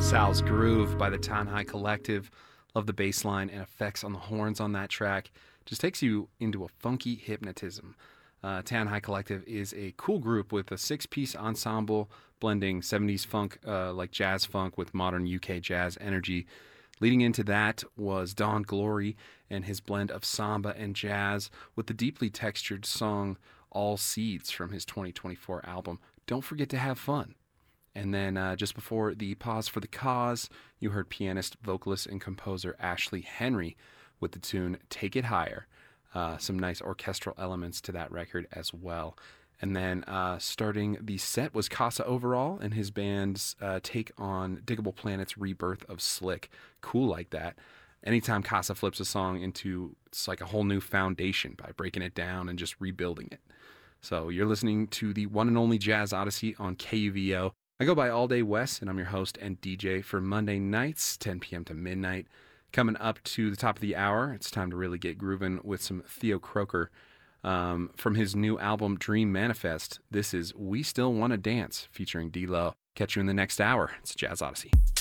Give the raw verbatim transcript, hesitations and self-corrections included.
Sal's Groove by the Town High Collective. Love the bass line and effects on the horns on that track. Just takes you into a funky hypnotism. Uh, Town High Collective is a cool group with a six-piece ensemble blending seventies funk, uh, like jazz funk, with modern U K jazz energy. Leading into that was Don Glory and his blend of samba and jazz with the deeply textured song All Seeds from his twenty twenty-four album Don't Forget to Have Fun. And then uh, just before the pause for the cause, you heard pianist, vocalist, and composer Ashley Henry with the tune Take It Higher. Uh, some nice orchestral elements to that record as well. And then uh, starting the set was Casa Overall and his band's uh, take on Diggable Planet's rebirth of Slick. Cool like that. Anytime Casa flips a song into, it's like a whole new foundation by breaking it down and just rebuilding it. So you're listening to the one and only Jazz Odyssey on K U V O. I go by All Day West, and I'm your host and D J for Monday nights, ten p.m. to midnight. Coming up to the top of the hour, it's time to really get grooving with some Theo Croker. Um, from his new album, Dream Manifest, this is We Still Wanna Dance, featuring D-Lo. Catch you in the next hour. It's Jazz Odyssey.